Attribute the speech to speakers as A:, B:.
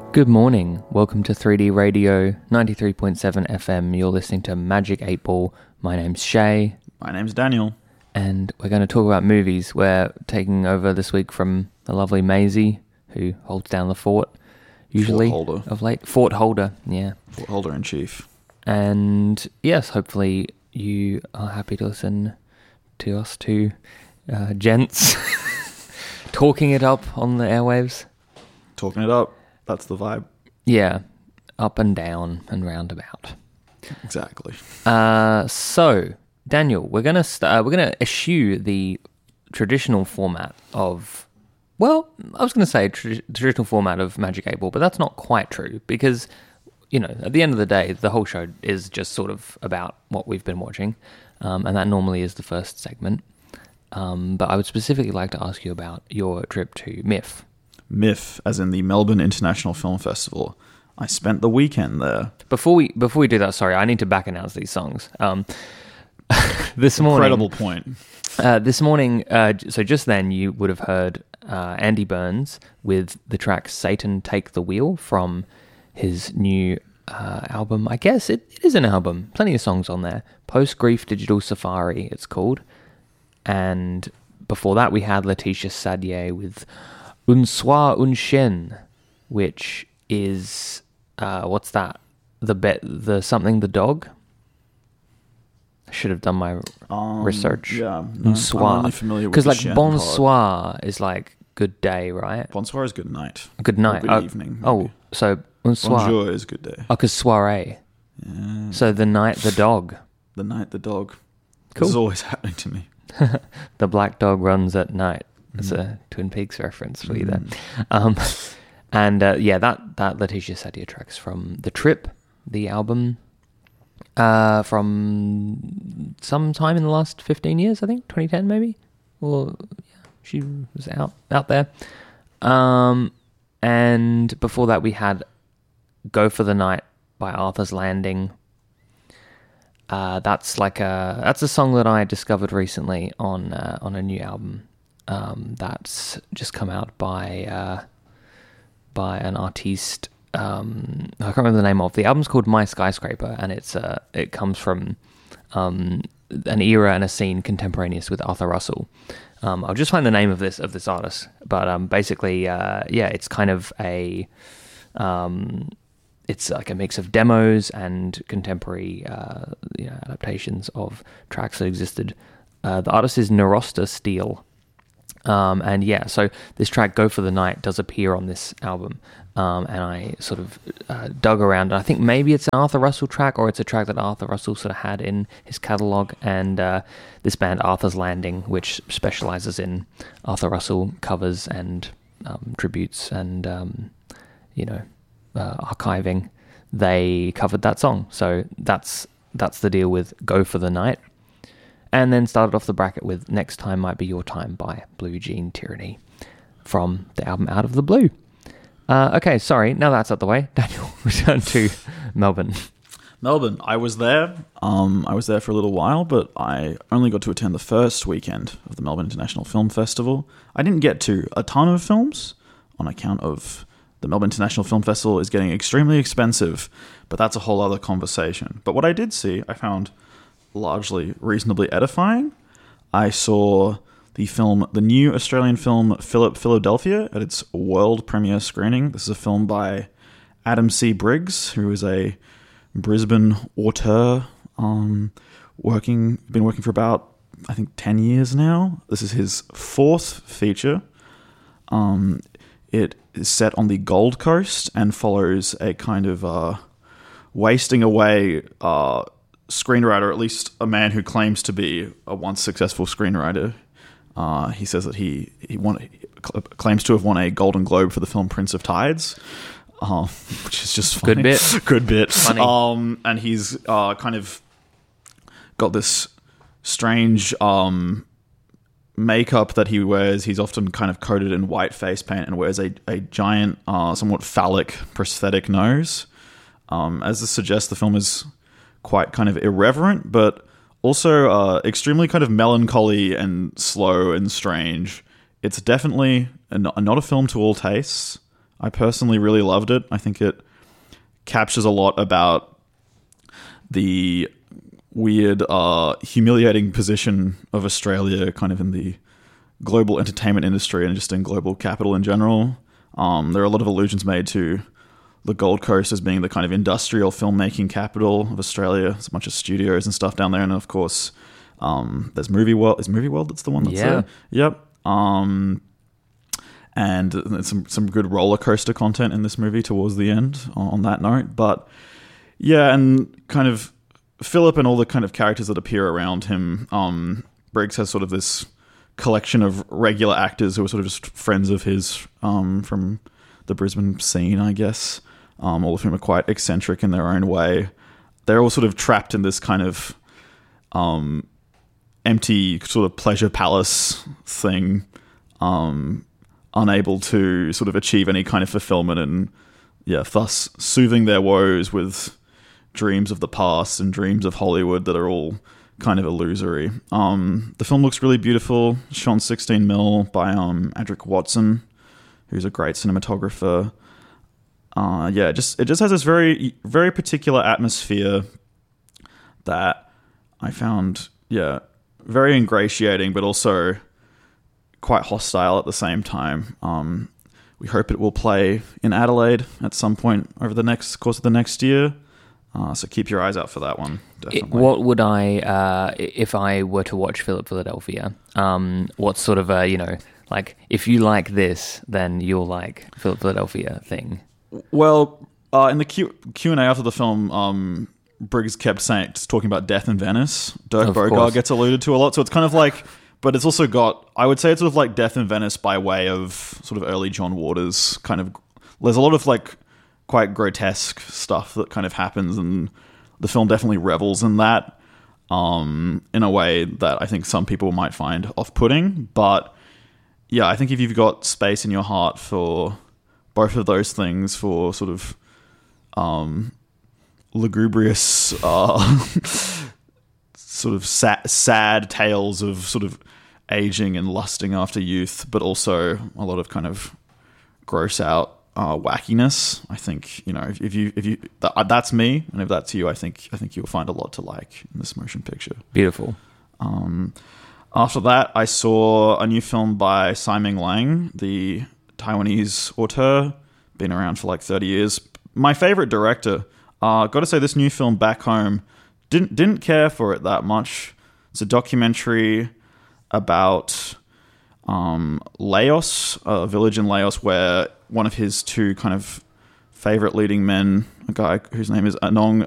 A: Good morning. Welcome to 3D Radio 93.7 FM. You're listening to Magic 8 Ball. My name's Shay.
B: My name's Daniel.
A: And we're going to talk about movies. We're taking over this week from the lovely Maisie, who holds down the fort, usually.
B: Fort holder.
A: Of late. Fort holder, yeah.
B: Fort holder in chief.
A: And yes, hopefully you are happy to listen to us two gents talking it up on the airwaves.
B: Talking it up. That's the vibe.
A: Yeah, up and down and roundabout.
B: Exactly.
A: So, Daniel, we're gonna eschew the traditional format of, well, I was gonna say traditional format of Magic 8 Ball, but that's not quite true because, you know, at the end of the day, the whole show is just sort of about what we've been watching, and that normally is the first segment. But I would specifically like to ask you about your trip to MIFF.
B: MIFF, as in the Melbourne International Film Festival. I spent the weekend there.
A: Before we do that, sorry, I need to back announce these songs. This morning,
B: Incredible point.
A: This morning, so just then you would have heard Andy Burns with the track "Satan Take the Wheel" from his new album. I guess it is an album. Plenty of songs on there. Post Grief Digital Safari, it's called. And before that, we had Laetitia Sadier with Un Soir Un Chien, which is what's that? The something the dog. I should have done my research.
B: Yeah, no,
A: Bonsoir.
B: I'm only familiar with
A: because
B: the
A: like
B: Chien
A: bonsoir is like good day, right?
B: Bonsoir is good night.
A: Good night.
B: Or good evening.
A: Oh,
B: maybe.
A: so bonsoir.
B: Bonjour is good day.
A: Oh, because soiree.
B: Yeah.
A: So the night the dog.
B: The night the dog.
A: Cool.
B: This is always happening to me.
A: The black dog runs at night. That's a Twin Peaks reference for you there. And yeah, that Laetitia Sadier track's from The Trip, the album, from sometime in the last 15 years, I think, 2010 maybe? Or, yeah, she was out there. And before that we had Go for the Night by Arthur's Landing. That's a song that I discovered recently on a new album that's just come out by an artiste. I can't remember the name of the album's called My Skyscraper, and it comes from an era and a scene contemporaneous with Arthur Russell. I'll just find the name of this artist, but basically, yeah, it's kind of a it's like a mix of demos and contemporary adaptations of tracks that existed. The artist is Narosta Steele. And yeah, so this track Go for the Night does appear on this album. And I sort of dug around. I think maybe it's an Arthur Russell track, or it's a track that Arthur Russell sort of had in his catalogue. And this band, Arthur's Landing, which specialises in Arthur Russell covers and tributes and, archiving, they covered that song. So that's the deal with Go for the Night. And then started off the bracket with Next Time Might Be Your Time by Blue Jean Tyranny from the album Out of the Blue. Okay, sorry, now that's out the way. Daniel, return to Melbourne.
B: Melbourne, I was there. I was there for a little while, but I only got to attend the first weekend of the Melbourne International Film Festival. I didn't get to a ton of films on account of the Melbourne International Film Festival is getting extremely expensive, but that's a whole other conversation. But what I did see, I found largely reasonably edifying. I saw the new Australian film Philip Philadelphia at its world premiere screening. This is a film by Adam C. Briggs, who is a Brisbane auteur, been working for about, I think, 10 years now. This is his fourth feature. It is set on the Gold Coast and follows a kind of wasting away screenwriter, at least a man who claims to be a once successful screenwriter. He says that he claims to have won a Golden Globe for the film Prince of Tides, which is just funny. Good bit. Funny. And he's kind of got this strange makeup that he wears. He's often kind of coated in white face paint and wears a giant, somewhat phallic prosthetic nose. As this suggests, the film is quite kind of irreverent, but also extremely kind of melancholy and slow and strange. It's definitely not a film to all tastes. I personally really loved it. I think it captures a lot about the weird, humiliating position of Australia kind of in the global entertainment industry and just in global capital in general. There are a lot of allusions made to the Gold Coast as being the kind of industrial filmmaking capital of Australia. There's a bunch of studios and stuff down there. And of course, there's Movie World. Is Movie World that's the one that's there? Yep. And some good roller coaster content in this movie towards the end on that note. But yeah, and kind of Philip and all the kind of characters that appear around him. Briggs has sort of this collection of regular actors who are sort of just friends of his from the Brisbane scene, I guess. All of whom are quite eccentric in their own way. They're all sort of trapped in this kind of empty sort of pleasure palace thing, unable to sort of achieve any kind of fulfillment, and thus soothing their woes with dreams of the past and dreams of Hollywood that are all kind of illusory. The film looks really beautiful, shot 16mm by Adric Watson, who's a great cinematographer. It just has this very, very particular atmosphere that I found, very ingratiating, but also quite hostile at the same time. We hope it will play in Adelaide at some point over the course of the next year. So keep your eyes out for that one. Definitely.
A: What would I, if I were to watch Philip Philadelphia? What sort of like if you like this, then you'll like Philip Philadelphia thing?
B: Well, in the Q&A after the film, Briggs kept talking about Death in Venice. Dirk Bogarde gets alluded to a lot, so it's kind of like, but it's also got, I would say it's sort of like Death in Venice by way of sort of early John Waters kind of. There's a lot of like quite grotesque stuff that kind of happens, and the film definitely revels in that in a way that I think some people might find off-putting. But yeah, I think if you've got space in your heart for both of those things, for sort of lugubrious sort of sad tales of sort of aging and lusting after youth, but also a lot of kind of gross out wackiness. I think, if you that's me, and if that's you, I think you'll find a lot to like in this motion picture.
A: Beautiful.
B: After that, I saw a new film by Tsai Ming-liang, the Taiwanese auteur, been around for like 30 years. My favorite director. Got to say, this new film, Back Home, didn't care for it that much. It's a documentary about Laos, a village in Laos where one of his two kind of favorite leading men, a guy whose name is Anong